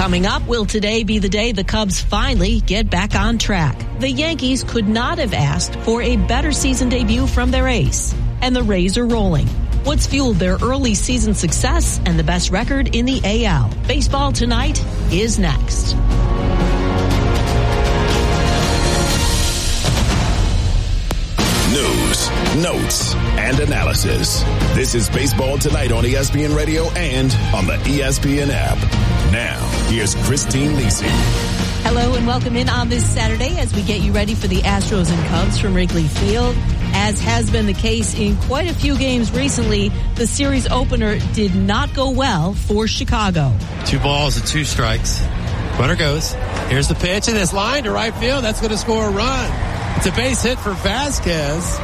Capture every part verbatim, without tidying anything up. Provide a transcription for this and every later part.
Coming up, will today be the day the Cubs finally get back on track? The Yankees could not have asked for a better season debut from their ace. And the Rays are rolling. What's fueled their early season success and the best record in the A L? Baseball Tonight is next. News, notes, and analysis. This is Baseball Tonight on E S P N Radio and on the E S P N app. Now, here's Christine Lisi. Hello and welcome in on this Saturday as we get you ready for the Astros and Cubs from Wrigley Field. As has been the case in quite a few games recently, the series opener did not go well for Chicago. Two balls and two strikes. Runner goes. Here's the pitch, and it's lined to right field. That's going to score a run. It's a base hit for Vasquez.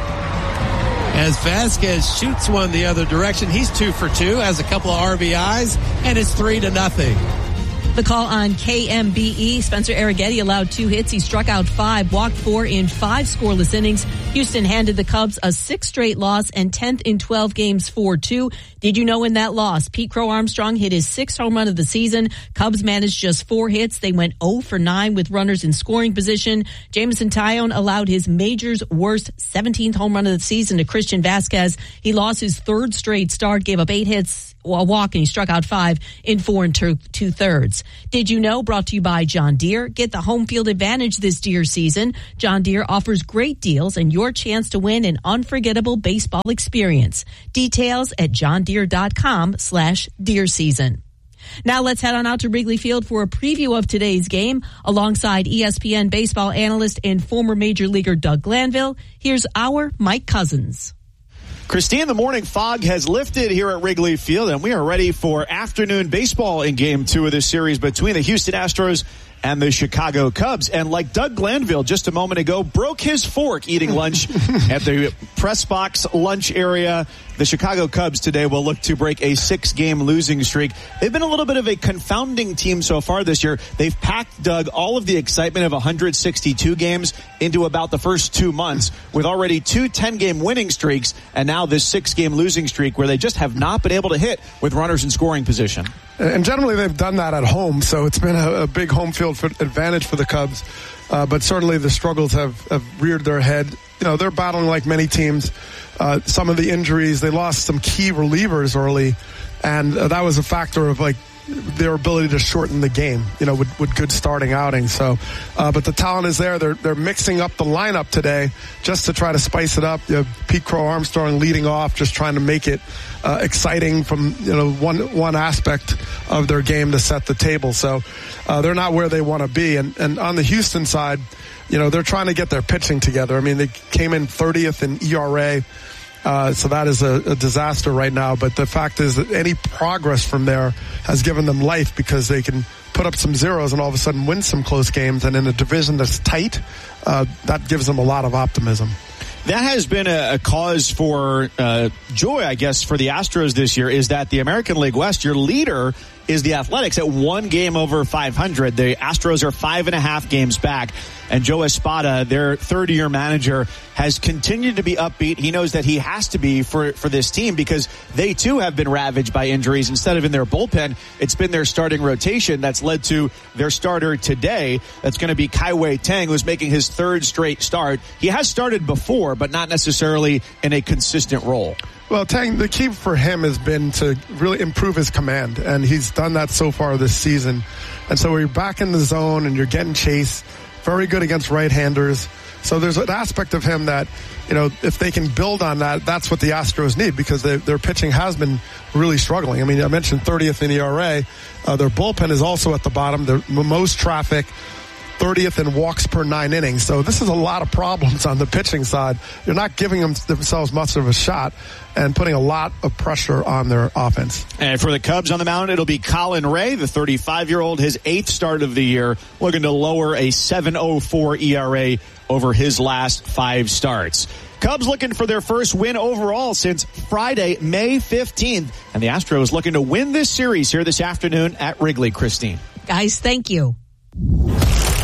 As Vasquez shoots one the other direction, he's two for two, has a couple of R B Is, and it's three to nothing. The call on K M B E. Spencer Arrighetti allowed two hits. He struck out five, walked four in five scoreless innings. Houston handed the Cubs a six straight loss and tenth in twelve games, four two. Did you know in that loss, Pete Crow Armstrong hit his sixth home run of the season. Cubs managed just four hits. They went oh for nine with runners in scoring position. Jameson Taillon allowed his major's worst seventeenth home run of the season to Christian Vasquez. He lost his third straight start, gave up eight hits, a walk, and he struck out five in four and two, two thirds. Did you know? Brought to you by John Deere. Get the home field advantage this Deere season. John Deere offers great deals and your chance to win an unforgettable baseball experience. Details at johndeere.com slash deer season. Now let's head on out to Wrigley Field for a preview of today's game. Alongside E S P N baseball analyst and former Major Leaguer Doug Glanville, here's our Mike Cousins. Christine, the morning fog has lifted here at Wrigley Field, and we are ready for afternoon baseball in game two of this series between the Houston Astros and the Chicago Cubs. And like Doug Glanville just a moment ago, broke his fork eating lunch at the press box lunch area. The Chicago Cubs today will look to break a six-game losing streak. They've been a little bit of a confounding team so far this year. They've packed, Doug, all of the excitement of one hundred sixty-two games into about the first two months with already two ten-game winning streaks and now this six-game losing streak where they just have not been able to hit with runners in scoring position. And generally they've done that at home, so it's been a, a big home field for advantage for the Cubs. Uh, but certainly the struggles have, have reared their head. You know, they're battling like many teams. Uh, some of the injuries, they lost some key relievers early, and uh, that was a factor of like their ability to shorten the game, you know, with, with good starting outings. So, uh, but the talent is there. They're, they're mixing up the lineup today just to try to spice it up. You know, Pete Crow Armstrong leading off, just trying to make it uh, exciting from, you know, one, one aspect of their game to set the table. So, uh, they're not where they want to be. And, and on the Houston side, you know, they're trying to get their pitching together. I mean, they came in thirtieth in E R A. Uh, so that is a, a disaster right now. But the fact is that any progress from there has given them life because they can put up some zeros and all of a sudden win some close games. And in a division that's tight, uh, that gives them a lot of optimism. That has been a, a cause for uh, joy, I guess, for the Astros this year, is that the American League West, your leader is the Athletics at one game over five hundred. The Astros are five and a half games back. And Joe Espada, their third-year manager, has continued to be upbeat. He knows that he has to be for, for this team because they, too, have been ravaged by injuries. Instead of in their bullpen, it's been their starting rotation that's led to their starter today. That's going to be Kai-Wei Tang, who's making his third straight start. He has started before, but not necessarily in a consistent role. Well, Tang, the key for him has been to really improve his command, and he's done that so far this season. And so when you're back in the zone and you're getting chased, very good against right-handers. So there's an aspect of him that, you know, if they can build on that, that's what the Astros need because they, their pitching has been really struggling. I mean, I mentioned thirtieth in E R A. Uh, their bullpen is also at the bottom. They're most traffic, thirtieth in walks per nine innings. So this is a lot of problems on the pitching side. You're not giving them themselves much of a shot and putting a lot of pressure on their offense. And for the Cubs on the mound, it'll be Colin Ray, the thirty-five-year-old, his eighth start of the year, looking to lower a seven oh four E R A over his last five starts. Cubs looking for their first win overall since Friday, May fifteenth. And the Astros looking to win this series here this afternoon at Wrigley. Christine. Guys, thank you.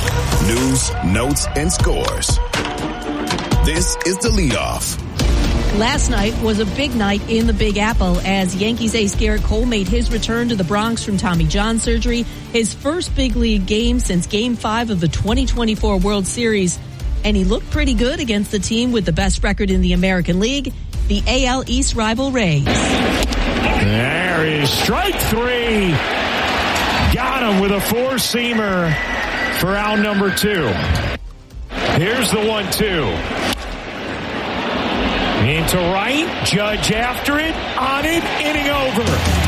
News, notes, and scores. This is The Leadoff. Last night was a big night in the Big Apple as Yankees ace Gerrit Cole made his return to the Bronx from Tommy John surgery, his first big league game since Game five of the twenty twenty-four World Series. And he looked pretty good against the team with the best record in the American League, the A L East rival Rays. There is strike three. Got him with a four-seamer for out number two. Here's the one two. Into right, Judge after it, on it, inning over.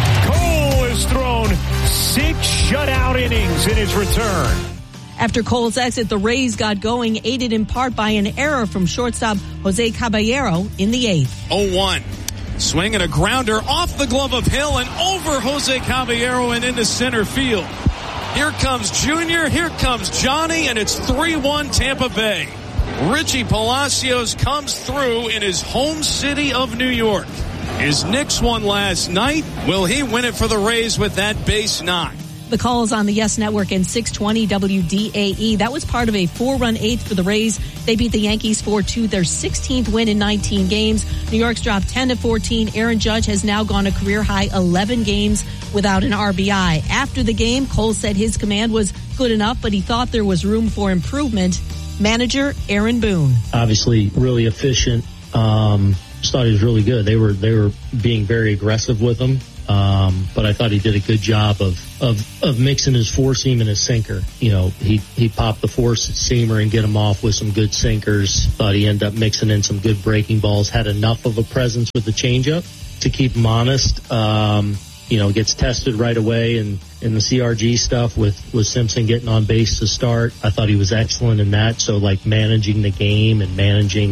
Cole has thrown six shutout innings in his return. After Cole's exit, the Rays got going, aided in part by an error from shortstop Jose Caballero in the eighth. oh one. Swing and a grounder off the glove of Hill and over Jose Caballero and into center field. Here comes Junior, here comes Johnny, and it's three one Tampa Bay. Richie Palacios comes through in his home city of New York. His Knicks won last night. Will he win it for the Rays with that base knock? The call is on the Yes Network and six twenty W D A E. That was part of a four-run eighth for the Rays. They beat the Yankees four two, their sixteenth win in nineteen games. New York's dropped ten to fourteen. Aaron Judge has now gone a career-high eleven games without an R B I. After the game, Cole said his command was good enough, but he thought there was room for improvement. Manager Aaron Boone. Obviously, really efficient. Um, just thought he was really good. They were they were being very aggressive with him. Um, but I thought he did a good job of, of, of mixing his four seam and his sinker. You know, he, he popped the four seamer and get him off with some good sinkers. Thought he ended up mixing in some good breaking balls, had enough of a presence with the changeup to keep him honest. Um, you know, gets tested right away and in the C R G stuff with, with Simpson getting on base to start. I thought he was excellent in that. So like managing the game and managing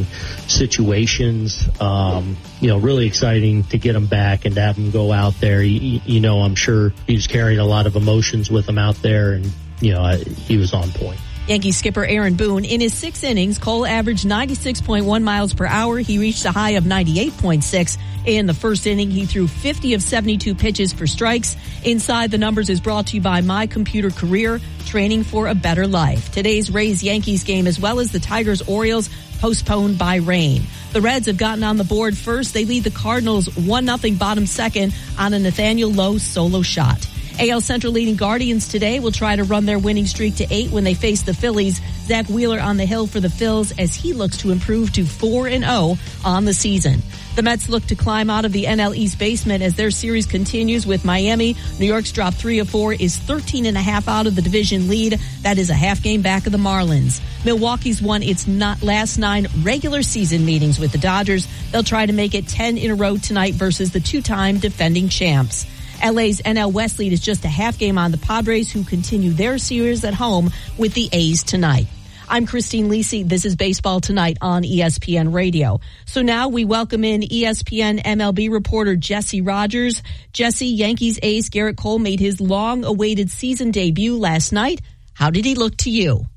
situations, um, you know, really exciting to get him back and to have him go out there. You, you know, I'm sure he was carrying a lot of emotions with him out there and, you know, I, he was on point. Yankee skipper Aaron Boone. In his six innings, Cole averaged ninety-six point one miles per hour. He reached a high of ninety-eight point six. In the first inning, he threw fifty of seventy-two pitches for strikes. Inside the Numbers is brought to you by My Computer Career, training for a better life. Today's Rays-Yankees game, as well as the Tigers-Orioles, postponed by rain. The Reds have gotten on the board first. They lead the Cardinals one nothing bottom second on a Nathaniel Lowe solo shot. A L Central leading Guardians today will try to run their winning streak to eight when they face the Phillies. Zach Wheeler on the hill for the Phils as he looks to improve to four and oh on the season. The Mets look to climb out of the N L East basement as their series continues with Miami. New York's drop three of four is thirteen and a half out of the division lead. That is a half game back of the Marlins. Milwaukee's won its not last nine regular season meetings with the Dodgers. They'll try to make it ten in a row tonight versus the two-time defending champs. L A's N L West lead is just a half game on the Padres, who continue their series at home with the A's tonight. I'm Christine Lisi. This is Baseball Tonight on E S P N Radio. So now we welcome in E S P N M L B reporter Jesse Rogers. Jesse, Yankees ace Gerrit Cole made his long-awaited season debut last night. How did he look to you?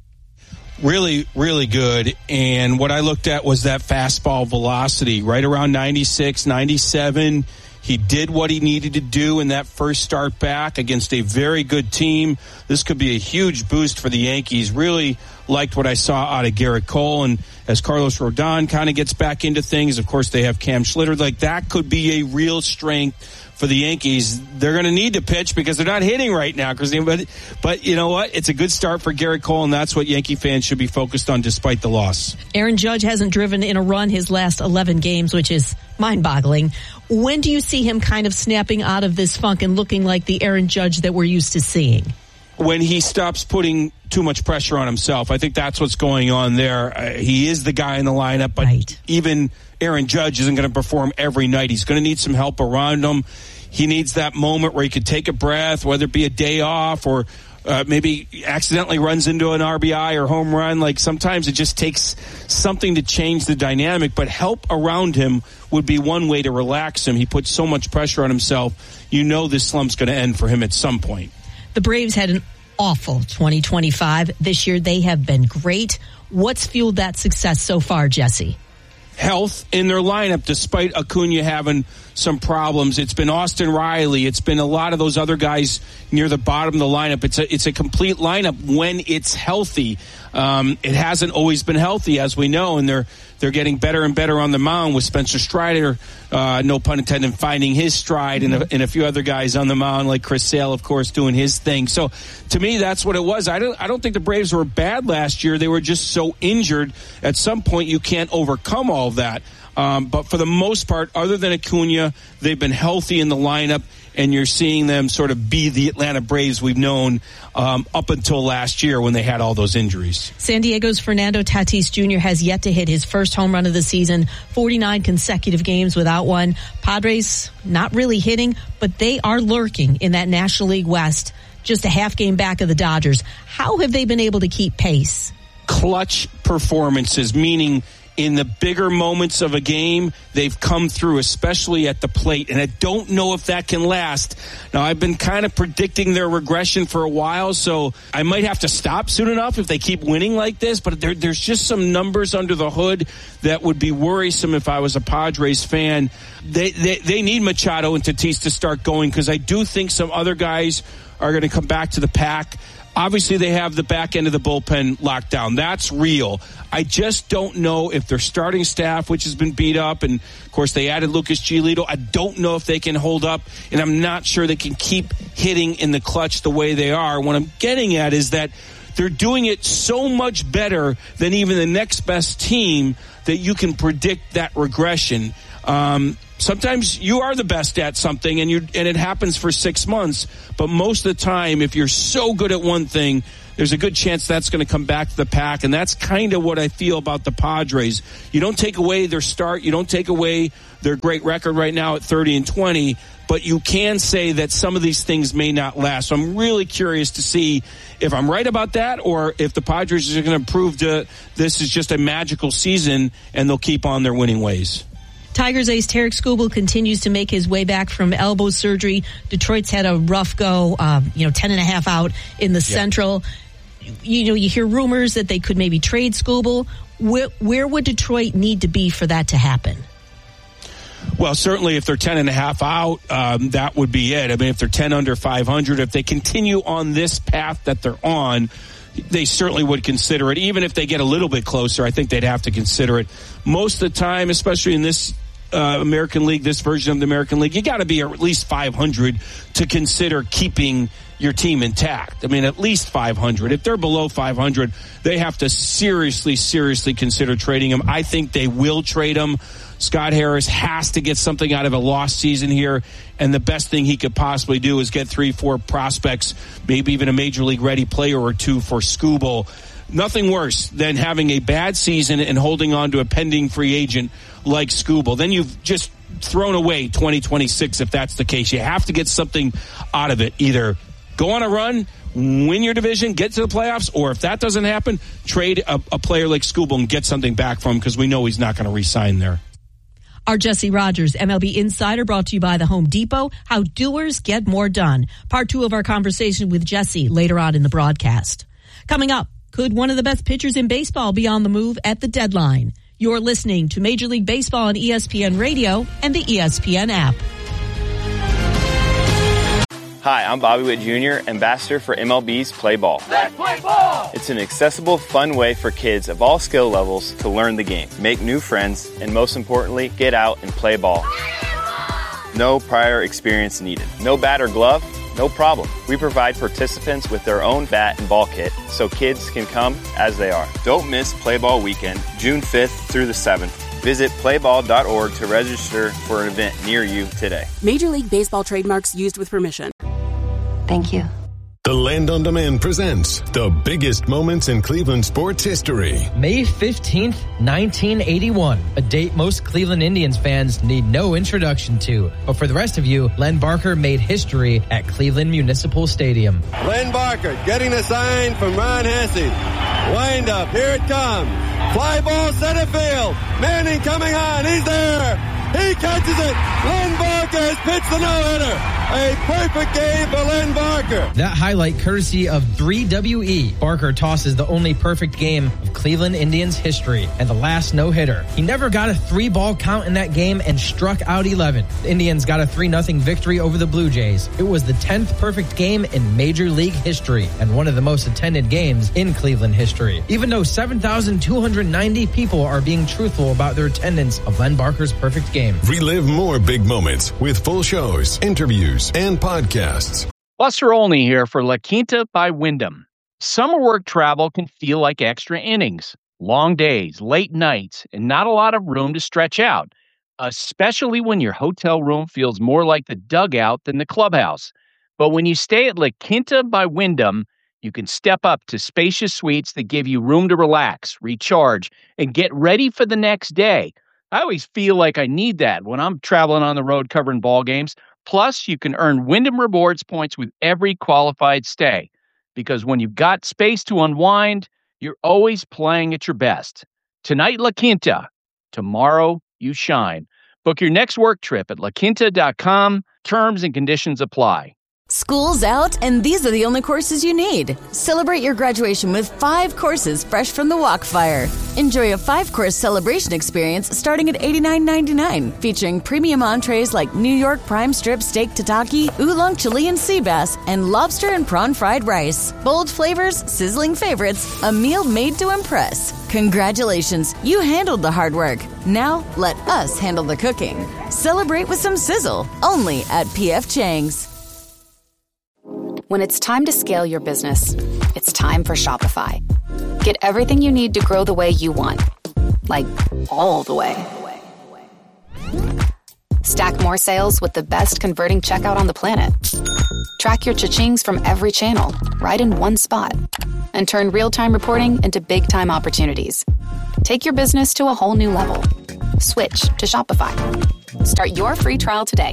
Really, really good. And what I looked at was that fastball velocity, right around ninety-six, ninety-seven. He did what he needed to do in that first start back against a very good team. This could be a huge boost for the Yankees. Really liked what I saw out of Gerrit Cole. And as Carlos Rodon kind of gets back into things, of course, they have Cam Schlitter. Like, that could be a real strength for the Yankees. They're going to need to pitch because they're not hitting right now. But, but you know what? It's a good start for Gerrit Cole, and that's what Yankee fans should be focused on despite the loss. Aaron Judge hasn't driven in a run his last eleven games, which is mind-boggling. When do you see him kind of snapping out of this funk and looking like the Aaron Judge that we're used to seeing? When he stops putting too much pressure on himself. I think that's what's going on there. Uh, he is the guy in the lineup, but right. Even Aaron Judge isn't going to perform every night. He's going to need some help around him. He needs that moment where he could take a breath, whether it be a day off or uh, maybe accidentally runs into an R B I or home run. Like, sometimes it just takes something to change the dynamic, but help around him would be one way to relax him. He puts so much pressure on himself. You know this slump's going to end for him at some point. The Braves had an awful twenty twenty-five. This year they have been great. What's fueled that success so far, Jesse? health in their lineup despite Acuna having some problems. It's been Austin Riley. It's been a lot of those other guys near the bottom of the lineup. It's a, it's a complete lineup when it's healthy. Um, it hasn't always been healthy, as we know, and they're they're getting better and better on the mound with Spencer Strider, uh, no pun intended, finding his stride, and a, and a few other guys on the mound, like Chris Sale, of course, doing his thing. So, to me, that's what it was. I don't I don't think the Braves were bad last year. They were just so injured. At some point, you can't overcome all of that. Um, but for the most part, other than Acuna, they've been healthy in the lineup, and you're seeing them sort of be the Atlanta Braves we've known um, up until last year when they had all those injuries. San Diego's Fernando Tatis Junior has yet to hit his first home run of the season, forty-nine consecutive games without one. Padres not really hitting, but they are lurking in that National League West, just a half game back of the Dodgers. How have they been able to keep pace? Clutch performances, meaning in the bigger moments of a game, they've come through, especially at the plate. And I don't know if that can last. Now, I've been kind of predicting their regression for a while, so I might have to stop soon enough if they keep winning like this. But there, there's just some numbers under the hood that would be worrisome if I was a Padres fan. They, they, they need Machado and Tatis to start going, because I do think some other guys are going to come back to the pack. Obviously, they have the back end of the bullpen locked down. That's real. I just don't know if their starting staff, which has been beat up, and, of course, they added Lucas Giolito, I don't know if they can hold up, and I'm not sure they can keep hitting in the clutch the way they are. What I'm getting at is that they're doing it so much better than even the next best team that you can predict that regression. Um Sometimes you are the best at something, and you and it happens for six months. But most of the time, if you're so good at one thing, there's a good chance that's going to come back to the pack. And that's kind of what I feel about the Padres. You don't take away their start. You don't take away their great record right now at thirty and twenty. But you can say that some of these things may not last. So I'm really curious to see if I'm right about that, or if the Padres are going to prove to this is just a magical season and they'll keep on their winning ways. Tigers ace Tarik Skubal continues to make his way back from elbow surgery. Detroit's had a rough go, um, you know, ten and a half out in the yeah. Central. You know, you hear rumors that they could maybe trade Skubal. Where, where would Detroit need to be for that to happen? Well, certainly if they're ten and a half out, um, that would be it. I mean, if they're ten under five hundred, if they continue on this path that they're on, they certainly would consider it. Even if they get a little bit closer, I think they'd have to consider it. Most of the time, especially in this uh, American League, this version of the American League, you got to be at least five hundred to consider keeping your team intact. I mean, at least five hundred. If they're below five hundred, they have to seriously, seriously consider trading him. I think they will trade him. Scott Harris has to get something out of a lost season here, and the best thing he could possibly do is get three, four prospects, maybe even a major league ready player or two for Skubal. Nothing worse than having a bad season and holding on to a pending free agent like Skubal. Then you've just thrown away twenty twenty-six if that's the case. You have to get something out of it. Either go on a run, win your division, get to the playoffs, or if that doesn't happen, trade a, a player like Skubal and get something back from him, because we know he's not going to re-sign there. Our Jesse Rogers M L B Insider, brought to you by the Home Depot. How doers get more done. Part two of our conversation with Jesse later on in the broadcast. Coming up, could one of the best pitchers in baseball be on the move at the deadline? You're listening to Major League Baseball on E S P N Radio and the E S P N app. Hi, I'm Bobby Witt Junior, ambassador for M L B's Play Ball. Let's play ball! It's an accessible, fun way for kids of all skill levels to learn the game, make new friends, and most importantly, get out and play ball. No prior experience needed. No bat or glove? No problem. We provide participants with their own bat and ball kit so kids can come as they are. Don't miss Play Ball Weekend, June fifth through the seventh. Visit play ball dot org to register for an event near you today. Major League Baseball trademarks used with permission. Thank you. The Land on Demand presents the biggest moments in Cleveland sports history. May fifteenth, nineteen eighty-one, a date most Cleveland Indians fans need no introduction to. But for the rest of you, Len Barker made history at Cleveland Municipal Stadium. Len Barker getting a sign from Ron Hesse. Wind up, here it comes. Fly ball center field. Manning coming on, he's there. He catches it. Len Barker has pitched the no-hitter. A perfect game for Len Barker. That highlight courtesy of three W E. Barker tosses the only perfect game of Cleveland Indians history and the last no-hitter. He never got a three-ball count in that game and struck out eleven. The Indians got a three nothing victory over the Blue Jays. It was the tenth perfect game in Major League history and one of the most attended games in Cleveland history. Even though seven thousand two hundred ninety people are being truthful about their attendance of Len Barker's perfect game. Relive more big moments with full shows, interviews, and podcasts. Buster Olney here for La Quinta by Wyndham. Summer work travel can feel like extra innings. Long days, late nights, and not a lot of room to stretch out, especially when your hotel room feels more like the dugout than the clubhouse. But when you stay at La Quinta by Wyndham, you can step up to spacious suites that give you room to relax, recharge, and get ready for the next day. I always feel like I need that when I'm traveling on the road covering ball games. Plus, you can earn Wyndham Rewards points with every qualified stay. Because when you've got space to unwind, you're always playing at your best. Tonight, La Quinta. Tomorrow, you shine. Book your next work trip at la quinta dot com. Terms and conditions apply. School's out, and these are the only courses you need. Celebrate your graduation with five courses fresh from the Walkfire. Enjoy a five-course celebration experience starting at eighty-nine ninety-nine, featuring premium entrees like New York prime strip steak tataki, oolong Chilean sea bass, and lobster and prawn fried rice. Bold flavors, sizzling favorites, a meal made to impress. Congratulations, you handled the hard work. Now, let us handle the cooking. Celebrate with some sizzle, only at P F Chang's. When it's time to scale your business, it's time for Shopify. Get everything you need to grow the way you want. Like, all the way. Stack more sales with the best converting checkout on the planet. Track your cha-chings from every channel, right in one spot. And turn real-time reporting into big-time opportunities. Take your business to a whole new level. Switch to Shopify. Start your free trial today.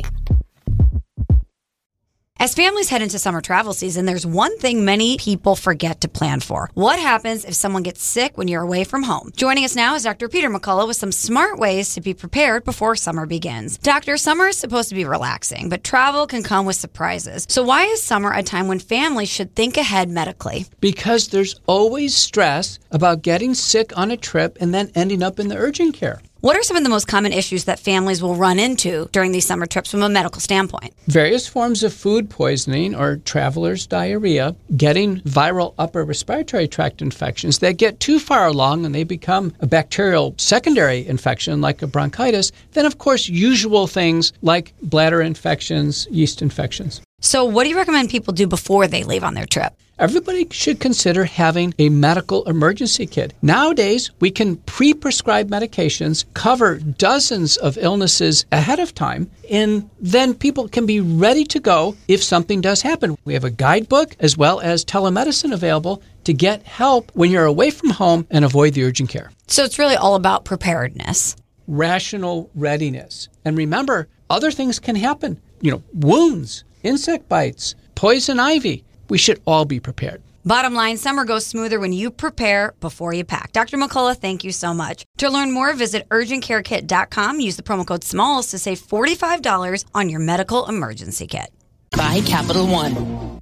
As families head into summer travel season, there's one thing many people forget to plan for. What happens if someone gets sick when you're away from home? Joining us now is Doctor Peter McCullough with some smart ways to be prepared before summer begins. Doctor, summer is supposed to be relaxing, but travel can come with surprises. So why is summer a time when families should think ahead medically? Because there's always stress about getting sick on a trip and then ending up in the urgent care. What are some of the most common issues that families will run into during these summer trips from a medical standpoint? Various forms of food poisoning or traveler's diarrhea, getting viral upper respiratory tract infections that get too far along and they become a bacterial secondary infection like a bronchitis. Then, of course, usual things like bladder infections, yeast infections. So what do you recommend people do before they leave on their trip? Everybody should consider having a medical emergency kit. Nowadays, we can pre-prescribe medications, cover dozens of illnesses ahead of time, and then people can be ready to go if something does happen. We have a guidebook as well as telemedicine available to get help when you're away from home and avoid the urgent care. So it's really all about preparedness. Rational readiness. And remember, other things can happen. You know, wounds, insect bites, poison ivy. We should all be prepared. Bottom line, summer goes smoother when you prepare before you pack. Doctor McCullough, thank you so much. To learn more, visit urgent care kit dot com. Use the promo code SMALLS to save forty-five dollars on your medical emergency kit. By Capital One.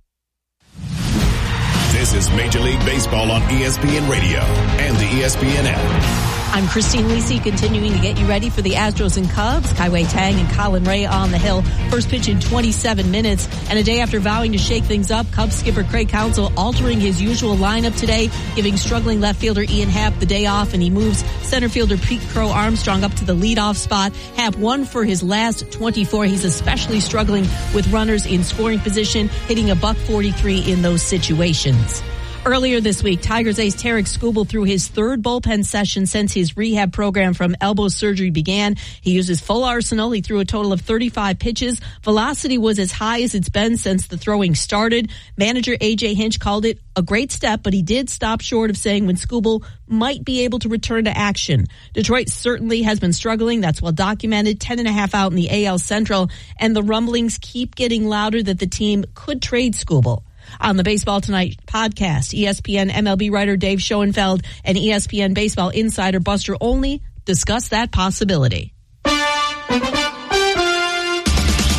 This is Major League Baseball on E S P N Radio and the E S P N app. I'm Christine Lisi, continuing to get you ready for the Astros and Cubs. Kaiwei Tang and Colin Ray on the hill. First pitch in twenty-seven minutes. And a day after vowing to shake things up, Cubs skipper Craig Counsell altering his usual lineup today, giving struggling left fielder Ian Happ the day off, and he moves center fielder Pete Crow Armstrong up to the leadoff spot. Happ won for his last twenty-four. He's especially struggling with runners in scoring position, hitting a buck forty-three in those situations. Earlier this week, Tigers ace Tarik Skubal threw his third bullpen session since his rehab program from elbow surgery began. He used his full arsenal. He threw a total of thirty-five pitches. Velocity was as high as it's been since the throwing started. Manager A J Hinch called it a great step, but he did stop short of saying when Skubal might be able to return to action. Detroit certainly has been struggling. That's well documented. Ten and a half out in the A L Central, and the rumblings keep getting louder that the team could trade Skubal. On the Baseball Tonight podcast, E S P N M L B writer Dave Schoenfeld and E S P N baseball insider Buster Olney discuss that possibility. The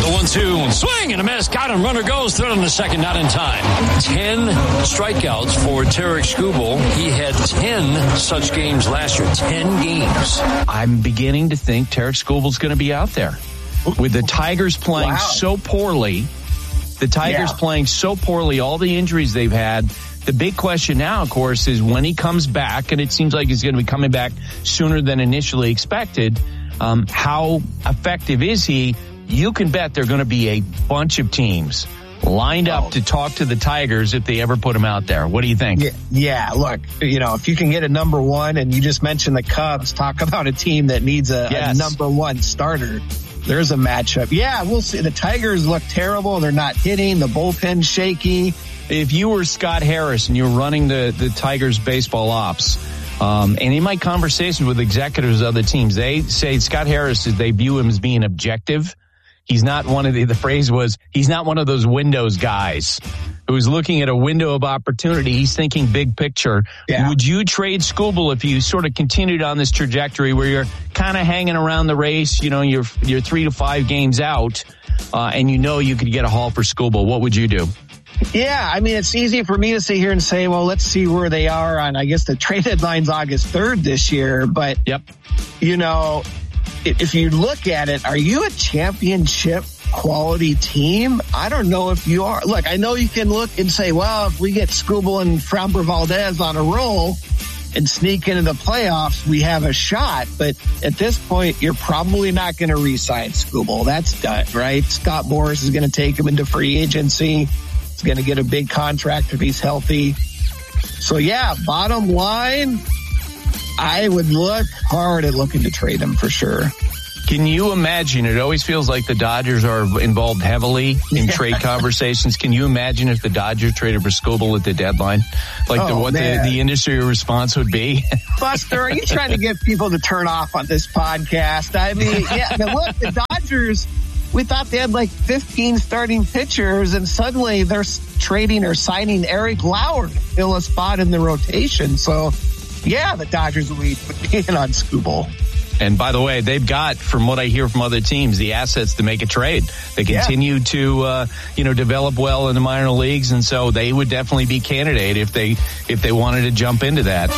The one two swing and a miss. Got him. Runner goes. Thrown in the second. Not in time. Ten strikeouts for Tarik Skubal. He had ten such games last year. Ten games. I'm beginning to think Tarik Skubal's going to be out there. With the Tigers playing wow. so poorly, the Tigers yeah. playing so poorly, all the injuries they've had. The big question now, of course, is when he comes back, and it seems like he's going to be coming back sooner than initially expected, um, how effective is he? You can bet there are going to be a bunch of teams lined up oh. to talk to the Tigers if they ever put him out there. What do you think? Yeah, yeah, look, you know, if you can get a number one, and you just mentioned the Cubs, talk about a team that needs a, yes. a number one starter. There's a matchup. Yeah, we'll see. The Tigers look terrible. They're not hitting. The bullpen's shaky. If you were Scott Harris and you're running the, the Tigers baseball ops, um, and in my conversations with executives of other teams, they say Scott Harris, they view him as being objective. He's not one of the, the phrase was, he's not one of those Windows guys who's looking at a window of opportunity. He's thinking big picture. Yeah. Would you trade Skubal if you sort of continued on this trajectory where you're kind of hanging around the race, you know, you're, you're three to five games out, uh, and you know you could get a haul for Skubal? What would you do? Yeah, I mean, it's easy for me to sit here and say, well, let's see where they are on, I guess, the trade deadline's August third this year. But, yep. you know, if you look at it, are you a championship quality team? I don't know if you are. Look, I know you can look and say, well, if we get Skubal and Framber Valdez on a roll and sneak into the playoffs, we have a shot. But at this point, you're probably not going to re-sign Skubal. That's done, right? Scott Boras is going to take him into free agency. He's going to get a big contract if he's healthy. So, yeah, bottom line, I would look hard at looking to trade him for sure. Can you imagine? It always feels like the Dodgers are involved heavily in yeah. trade conversations. Can you imagine if the Dodgers traded for Skubal at the deadline? Like oh, the, what the, the industry response would be? Buster, are you trying to get people to turn off on this podcast? I mean, yeah, but look, the Dodgers, we thought they had like fifteen starting pitchers, and suddenly they're trading or signing Eric Lauer to fill a spot in the rotation. So, yeah, the Dodgers will be in on Skubal. And by the way, they've got, from what I hear from other teams, the assets to make a trade. They continue yeah. to, uh, you know, develop well in the minor leagues, and so they would definitely be candidate if they if they wanted to jump into that.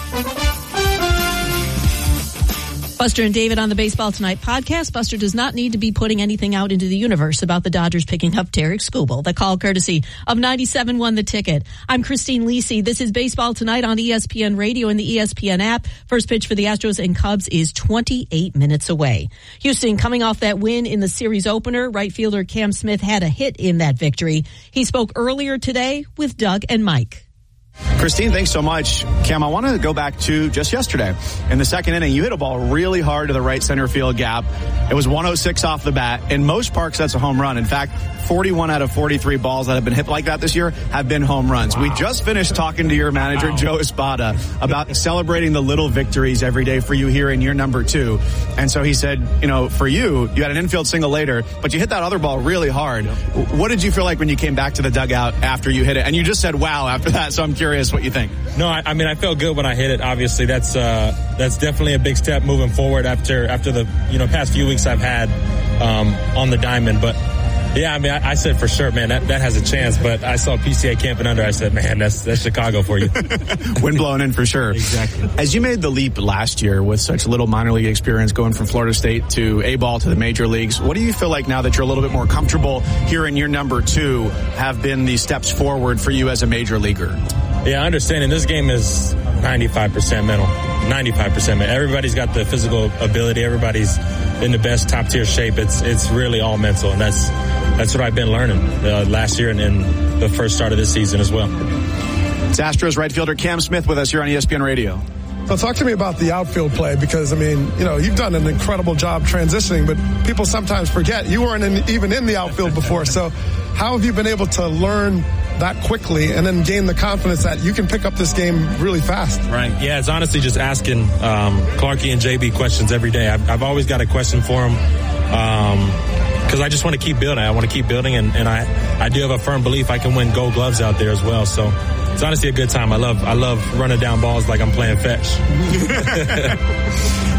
Buster and David on the Baseball Tonight podcast. Buster does not need to be putting anything out into the universe about the Dodgers picking up Tarik Skubal. The call courtesy of ninety-seven point one The Ticket. I'm Christine Lisi. This is Baseball Tonight on E S P N Radio and the E S P N app. First pitch for the Astros and Cubs is twenty-eight minutes away. Houston coming off that win in the series opener. Right fielder Cam Smith had a hit in that victory. He spoke earlier today with Doug and Mike. Christine, thanks so much. Cam, I want to go back to just yesterday. In the second inning, you hit a ball really hard to the right center field gap. It was one oh six off the bat. In most parks, that's a home run. In fact, forty-one out of forty-three balls that have been hit like that this year have been home runs. Wow. We just finished talking to your manager, wow. Joe Espada, about celebrating the little victories every day for you here in year number two. And so he said, you know, for you, you had an infield single later, but you hit that other ball really hard. Yep. What did you feel like when you came back to the dugout after you hit it? And you just said, wow, after that. So I'm curious what you think. No, I, I mean, I felt good when I hit it. Obviously, that's uh, that's definitely a big step moving forward after after the you know past few weeks I've had um, on the diamond. But yeah, I mean, I, I said for sure, man, that, that has a chance. But I saw P C A camping under. I said, man, that's that's Chicago for you. Wind blowing in for sure. Exactly. As you made the leap last year with such little minor league experience, going from Florida State to A ball to the major leagues, what do you feel like now that you're a little bit more comfortable here in year number two have been the steps forward for you as a major leaguer? Yeah, I understand. And this game is ninety-five percent mental, ninety-five percent mental. Everybody's got the physical ability. Everybody's in the best top tier shape. It's it's really all mental, and that's that's what I've been learning uh, last year and in the first start of this season as well. It's Astros right fielder Cam Smith with us here on E S P N Radio. So talk to me about the outfield play, because, I mean, you know, you've done an incredible job transitioning, but people sometimes forget you weren't in, even in the outfield before. So how have you been able to learn that quickly and then gain the confidence that you can pick up this game really fast? Right. Yeah, it's honestly just asking um, Clarkie and J B questions every day. I've, I've always got a question for them because um, I just want to keep building. I want to keep building, and, and I, I do have a firm belief I can win gold gloves out there as well. So it's honestly a good time. I love I love running down balls like I'm playing fetch.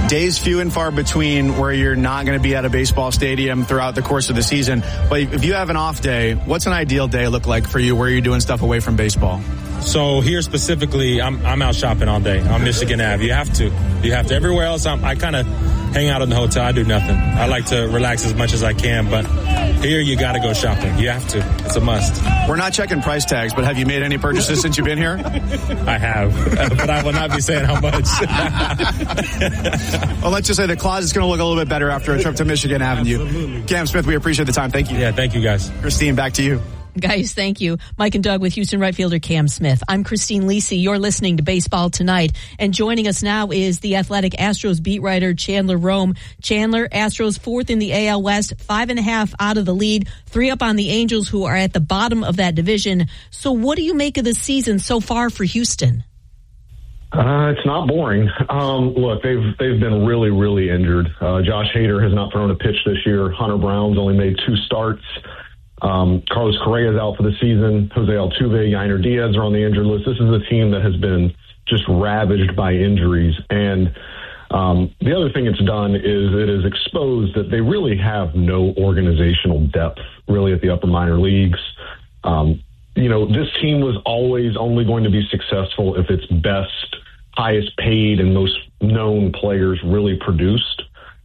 days few and far between where you're not going to be at a baseball stadium throughout the course of the season. But if you have an off day, what's an ideal day look like for you where you're doing stuff away from baseball? So here specifically, I'm I'm out shopping all day on Michigan Avenue. You have to. You have to. Everywhere else, I'm, I kind of hang out in the hotel. I do nothing. I like to relax as much as I can, but here you got to go shopping. You have to. It's a must. We're not checking price tags, but have you made any purchases since you've been here? I have, but I will not be saying how much. Well, let's just say the closet's going to look a little bit better after a trip to Michigan Avenue. Absolutely. Cam Smith, we appreciate the time. Thank you. Yeah, thank you, guys. Christine, back to you. Guys, thank you. Mike and Doug with Houston right fielder Cam Smith. I'm Christine Lisi. You're listening to Baseball Tonight. And joining us now is the Athletic Astros beat writer Chandler Rome. Chandler, Astros fourth in the A L West, five and a half out of the lead, three up on the Angels, who are at the bottom of that division. So what do you make of the season so far for Houston? Uh, it's not boring. Um, look, they've they've been really, really injured. Uh, Josh Hader has not thrown a pitch this year. Hunter Brown's only made two starts. Um, Carlos Correa is out for the season. Jose Altuve, Yainer Diaz are on the injured list. This is a team that has been just ravaged by injuries. And um, the other thing it's done is it has exposed that they really have no organizational depth, really, at the upper minor leagues. Um, you know, this team was always only going to be successful if its best, highest paid, and most known players really produced.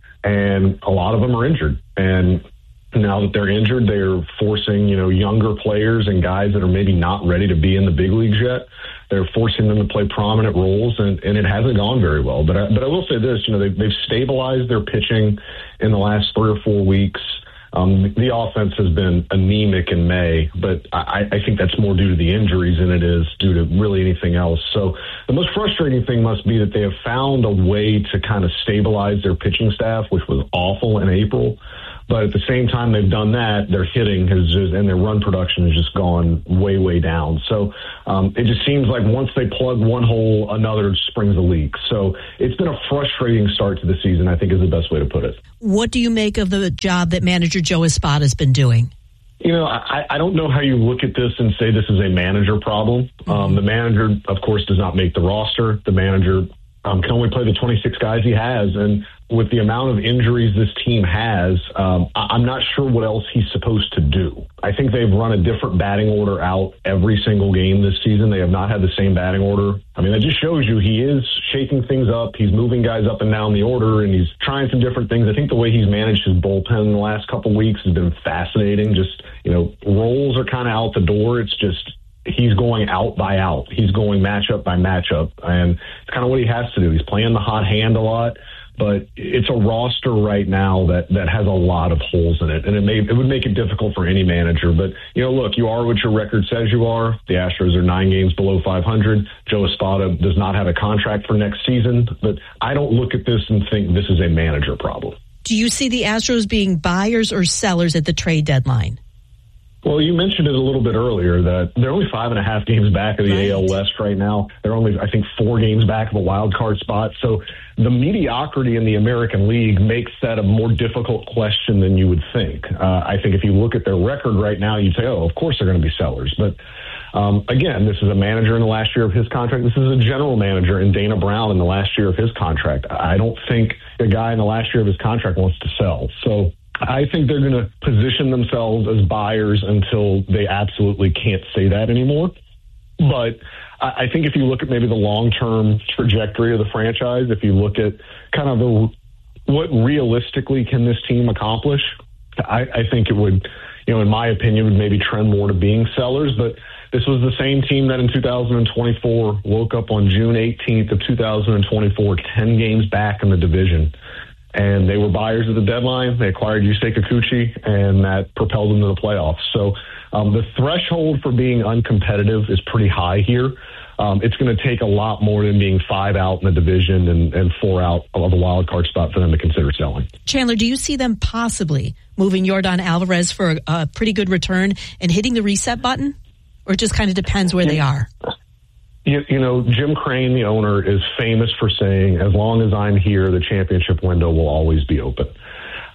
And a lot of them are injured. And now that they're injured, they're forcing, you know, younger players and guys that are maybe not ready to be in the big leagues yet. They're forcing them to play prominent roles, and, and it hasn't gone very well. But I, but I will say this, you know, they've, they've stabilized their pitching in the last three or four weeks. Um, the offense has been anemic in May, but I, I think that's more due to the injuries than it is due to really anything else. So the most frustrating thing must be that they have found a way to kind of stabilize their pitching staff, which was awful in April. But at the same time they've done that, their hitting has just, and their run production has just gone way, way down. So um, it just seems like once they plug one hole, another springs a leak. So it's been a frustrating start to the season, I think is the best way to put it. What do you make of the job that manager Joe Espada has been doing? You know, I, I don't know how you look at this and say this is a manager problem. Mm-hmm. Um, the manager, of course, does not make the roster. The manager um, can only play the twenty-six guys he has. And with the amount of injuries this team has, um, I'm not sure what else he's supposed to do. I think they've run a different batting order out every single game this season. They have not had the same batting order. I mean, that just shows you he is shaking things up. He's moving guys up and down the order, and he's trying some different things. I think the way he's managed his bullpen in the last couple of weeks has been fascinating. Just, you know, roles are kind of out the door. It's just he's going out by out. He's going matchup by matchup, and it's kind of what he has to do. He's playing the hot hand a lot. But it's a roster right now that, that has a lot of holes in it, and it may it would make it difficult for any manager. But, you know, look, you are what your record says you are. The Astros are nine games below five hundred. Joe Espada does not have a contract for next season. But I don't look at this and think this is a manager problem. Do you see the Astros being buyers or sellers at the trade deadline? Well, you mentioned it a little bit earlier that they're only five and a half games back of the right. A L West right now. They're only, I think, four games back of a wild card spot. So the mediocrity in the American League makes that a more difficult question than you would think. Uh, I think if you look at their record right now, you'd say, oh, of course they're going to be sellers. But um, again, this is a manager in the last year of his contract. This is a general manager in Dana Brown in the last year of his contract. I don't think a guy in the last year of his contract wants to sell. So I think they're going to position themselves as buyers until they absolutely can't say that anymore. But I think if you look at maybe the long-term trajectory of the franchise, if you look at kind of the, what realistically can this team accomplish, I, I think it would, you know, in my opinion, would maybe trend more to being sellers. But this was the same team that in two thousand twenty-four woke up on June eighteenth of two thousand twenty-four, ten games back in the division. And they were buyers at the deadline. They acquired Yusei Kikuchi, and that propelled them to the playoffs. So um, the threshold for being uncompetitive is pretty high here. Um, it's going to take a lot more than being five out in the division and, and four out of a wild card spot for them to consider selling. Chandler, do you see them possibly moving Yordan Alvarez for a, a pretty good return and hitting the reset button? Or it just kind of depends where yeah. they are? You, you know, Jim Crane, the owner, is famous for saying, as long as I'm here, the championship window will always be open.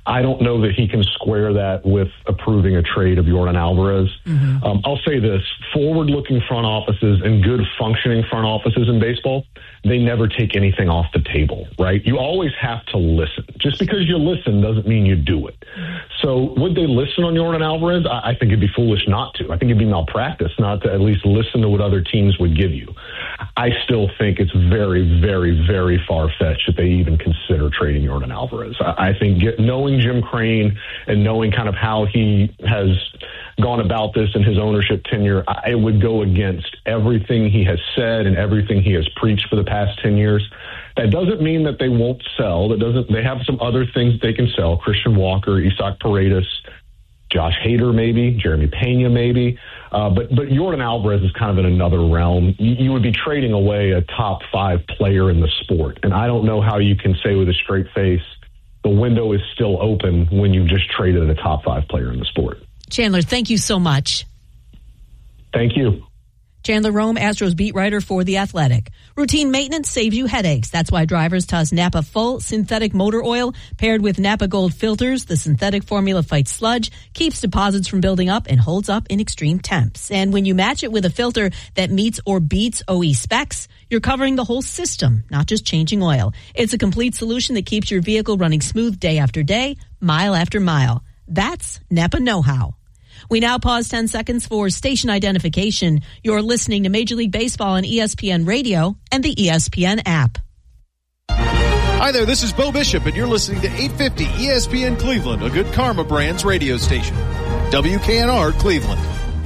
I don't know that he can square that with approving a trade of Yordan Alvarez. Mm-hmm. Um, I'll say this, forward-looking front offices and good functioning front offices in baseball, they never take anything off the table, right? You always have to listen. Just because you listen doesn't mean you do it. So would they listen on Yordan Alvarez? I, I think it'd be foolish not to. I think it'd be malpractice not to at least listen to what other teams would give you. I still think it's very, very, very far-fetched that they even consider trading Yordan Alvarez. I, I think get, knowing Jim Crane and knowing kind of how he has gone about this in his ownership tenure, I, it would go against everything he has said and everything he has preached for the past ten years. That doesn't mean that they won't sell. That doesn't. They have some other things they can sell. Christian Walker, Isaac Paredes, Josh Hader, maybe Jeremy Pena, maybe. Uh, but but Yordan Alvarez is kind of in another realm. You, you would be trading away a top five player in the sport, and I don't know how you can say with a straight face the window is still open when you've just traded a top five player in the sport. Chandler, thank you so much. Thank you. Chandler Rome, Astros beat writer for The Athletic. Routine maintenance saves you headaches. That's why drivers toss Napa Full Synthetic Motor Oil paired with Napa Gold filters. The synthetic formula fights sludge, keeps deposits from building up, and holds up in extreme temps. And when you match it with a filter that meets or beats O E specs, you're covering the whole system, not just changing oil. It's a complete solution that keeps your vehicle running smooth day after day, mile after mile. That's Napa know-how. We now pause ten seconds for station identification. You're listening to Major League Baseball on E S P N Radio and the E S P N app. Hi there, this is Bo Bishop, and you're listening to eight fifty E S P N Cleveland, a Good Karma Brands radio station. W K N R Cleveland.